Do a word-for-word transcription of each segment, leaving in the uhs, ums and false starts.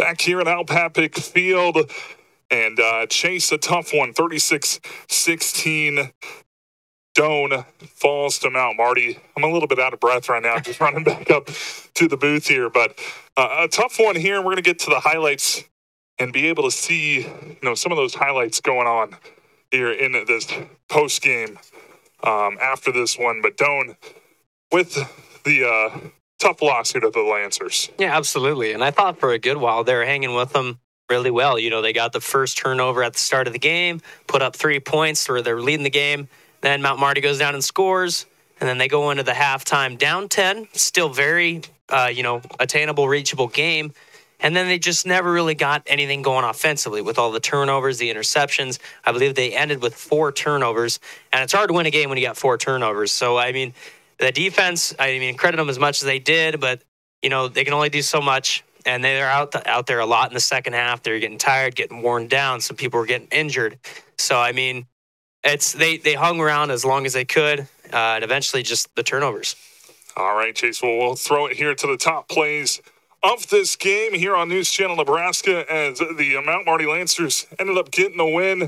back here at Alpapic Field. And uh, Chase, a tough one, thirty-six sixteen. Doane falls to Mount Marty. I'm a little bit out of breath right now, just running back up to the booth here. But uh, a tough one here. We're going to get to the highlights and be able to see, you know, some of those highlights going on here in this post game um, after this one. But Doane with the uh, tough loss here to the Lancers. Yeah, absolutely. And I thought for a good while they were hanging with them really well. You know, they got the first turnover at the start of the game, put up three points, or they're leading the game. Then Mount Marty goes down and scores, and then they go into the halftime down ten. Still very, uh, you know, attainable, reachable game. And then they just never really got anything going offensively with all the turnovers, the interceptions. I believe they ended with four turnovers, and it's hard to win a game when you got four turnovers. So, I mean, the defense, I mean, credit them as much as they did, but, you know, they can only do so much. And they're out out there a lot in the second half. They're getting tired, getting worn down. Some people were getting injured. So, I mean, it's they, they hung around as long as they could, uh, and eventually just the turnovers. All right, Chase, well, we'll throw it here to the top plays of this game here on News Channel Nebraska as the Mount Marty Lancers ended up getting the win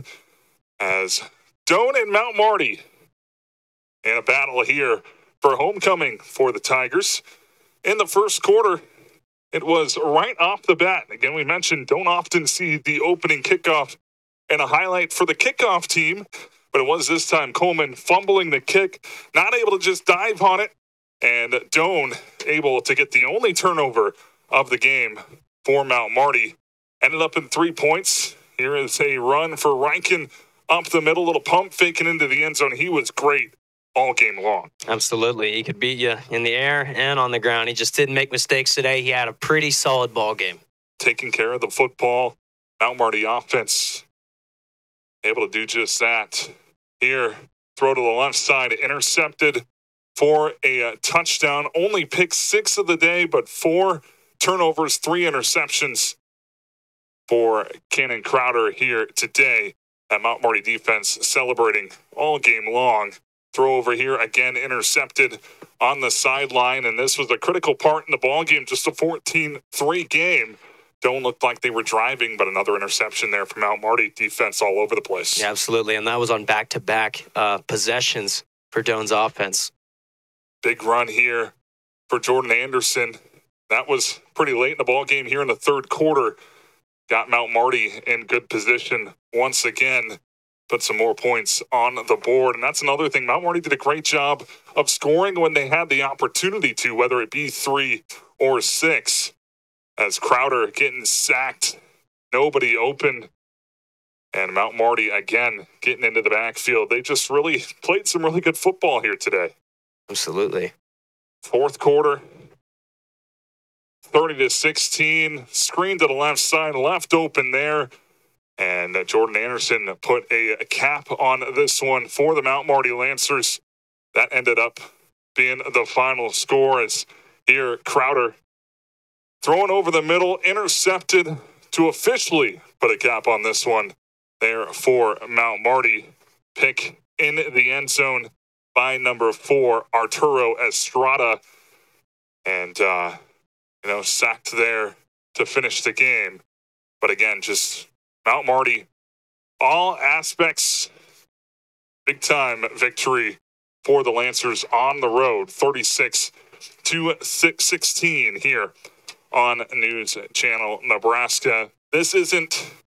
as Doane and Mount Marty in a battle here for homecoming for the Tigers. In the first quarter, it was right off the bat. Again, we mentioned don't often see the opening kickoff and a highlight for the kickoff team, but it was this time Coleman fumbling the kick, not able to just dive on it, and Doane able to get the only turnover of the game for Mount Marty. Ended up in three points. Here is a run for Rankin up the middle, little pump faking into the end zone. He was great all game long. Absolutely. He could beat you in the air and on the ground. He just didn't make mistakes today. He had a pretty solid ball game. Taking care of the football. Mount Marty offense able to do just that. Here, throw to the left side, intercepted for a uh, touchdown. Only picked six of the day, but four turnovers, three interceptions for Cannon Crowder here today. That Mount Marty defense celebrating all game long. Throw over here, again intercepted on the sideline, and this was a critical part in the ball game, just a fourteen three game. Doane looked like they were driving, but another interception there from Mount Marty defense all over the place. Yeah, absolutely, and that was on back-to-back uh, possessions for Doane's offense. Big run here for Jordan Anderson. That was pretty late in the ball game here in the third quarter. Got Mount Marty in good position once again. Put some more points on the board. And that's another thing. Mount Marty did a great job of scoring when they had the opportunity to, whether it be three or six. As Crowder getting sacked, nobody open. And Mount Marty, again, getting into the backfield. They just really played some really good football here today. Absolutely. Fourth quarter, thirty to sixteen. Screen to the left side, left open there. And uh, Jordan Anderson put a, a cap on this one for the Mount Marty Lancers. That ended up being the final score as here Crowder throwing over the middle, intercepted to officially put a cap on this one there for Mount Marty. Pick in the end zone by number four, Arturo Estrada. And, uh, you know, sacked there to finish the game. But again, just Mount Marty, all aspects, big time victory for the Lancers on the road, thirty-six to sixteen here on News Channel Nebraska. This isn't